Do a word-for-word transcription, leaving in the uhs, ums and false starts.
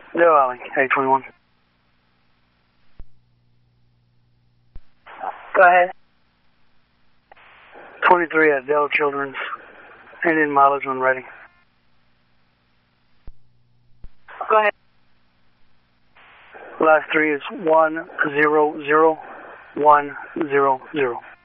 Dale Alley, A twenty-one. Go ahead. twenty-three at Dell Children's. Indian mileage when ready. Go ahead. Last three is one zero zero one zero zero.